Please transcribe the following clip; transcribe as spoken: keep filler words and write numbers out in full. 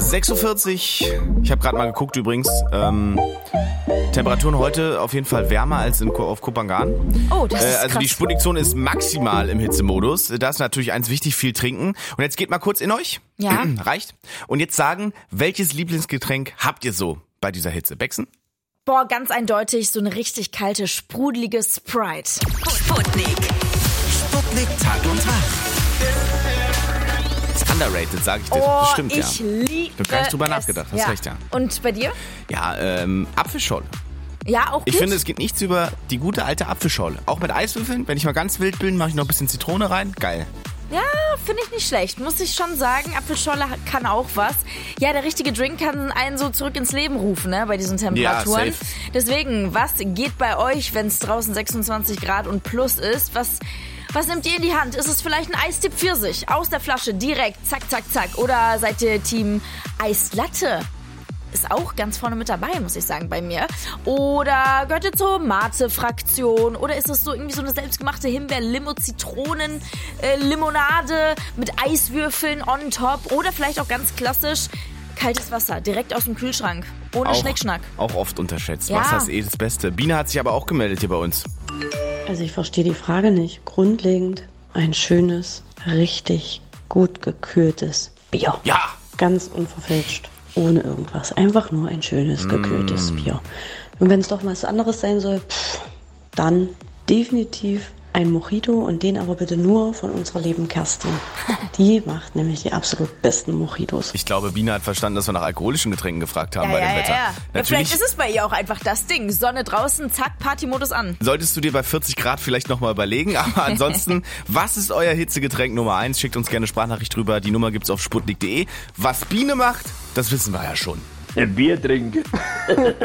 sechs Uhr vierzig. Ich habe gerade mal geguckt übrigens. Ähm, Temperaturen heute auf jeden Fall wärmer als in, auf Kopangan. Oh, das ist äh, Also krass. die Sputnik-Zone ist maximal im Hitzemodus. Da ist natürlich eins wichtig, viel trinken. Und jetzt geht mal kurz in euch. Ja. Reicht. Und jetzt sagen, welches Lieblingsgetränk habt ihr so bei dieser Hitze? Bexen? Boah, ganz eindeutig so eine richtig kalte, sprudelige Sprite. Sputnik. Sputnik Tag und Tag. Ist underrated, sage ich dir. Oh, Das stimmt, ich ja. liebe Du hast gar nicht drüber es. nachgedacht, hast ja. recht, ja. Und bei dir? Ja, ähm, Apfelschorle. Ja, auch gut. Ich finde, es geht nichts über die gute alte Apfelschorle. Auch mit Eiswürfeln. Wenn ich mal ganz wild bin, mache ich noch ein bisschen Zitrone rein. Geil. Ja, finde ich nicht schlecht, muss ich schon sagen. Apfelschorle kann auch was. Ja, der richtige Drink kann einen so zurück ins Leben rufen, ne, bei diesen Temperaturen. Ja, safe. Deswegen, was geht bei euch, wenn es draußen sechsundzwanzig Grad und plus ist? Was, was nehmt ihr in die Hand? Ist es vielleicht ein Eistee Pfirsich aus der Flasche direkt, zack, zack, zack? Oder seid ihr Team Eislatte? Ist auch ganz vorne mit dabei, muss ich sagen, bei mir. Oder gehört ihr zur Mate-Fraktion? Oder ist es so irgendwie so eine selbstgemachte Himbeer-Limo-Zitronen-Limonade mit Eiswürfeln on top? Oder vielleicht auch ganz klassisch kaltes Wasser, direkt aus dem Kühlschrank, ohne Auch, Schnickschnack. auch oft unterschätzt. Ja. Wasser ist eh das Beste. Biene hat sich aber auch gemeldet hier bei uns. Also ich verstehe die Frage nicht. Grundlegend ein schönes, richtig gut gekühltes Bier. Ja! Ganz unverfälscht. Ohne irgendwas. Einfach nur ein schönes, gekühltes Mm. Bier. Und wenn es doch mal was anderes sein soll, pff, dann definitiv ein Mojito und den aber bitte nur von unserer lieben Kerstin. Die macht nämlich die absolut besten Mojitos. Ich glaube, Biene hat verstanden, dass wir nach alkoholischen Getränken gefragt haben Ja, bei ja, dem ja, Wetter. ja. ja. Natürlich Vielleicht ist es bei ihr auch einfach das Ding. Sonne draußen, zack, Partymodus an. solltest du dir bei vierzig Grad vielleicht nochmal überlegen. Aber ansonsten, was ist euer Hitzegetränk Nummer eins? Schickt uns gerne Sprachnachricht drüber. Die Nummer gibt's auf sputnik punkt de. Was Biene macht, das wissen wir ja schon. Ein Bier trinken.